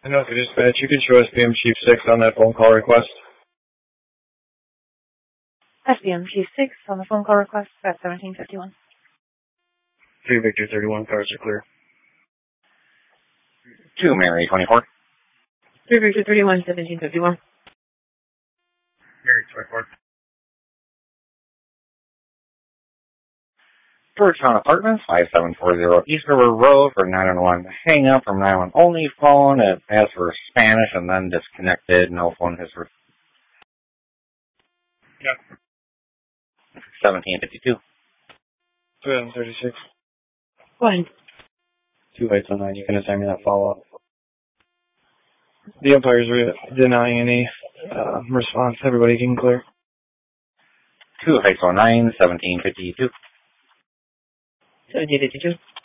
I know, dispatch, you can show SPM Chief 6 on that phone call request. SPM Chief 6 on the phone call request at 1751. 3 Victor 31, cars are clear. 2 Mary 24. 3 Victor 31, 1751. Mary 24. Georgetown Apartments, 5740 East River Road for 911. Hang up from 911 only phone. It asked for Spanish and then disconnected. No phone history. Yep. 1752. 2036. Fine. 2 Heights on 9. You can assign me that follow-up. The umpire's denying any response. Everybody can clear. 2 Heights on 9, 1752. 1752.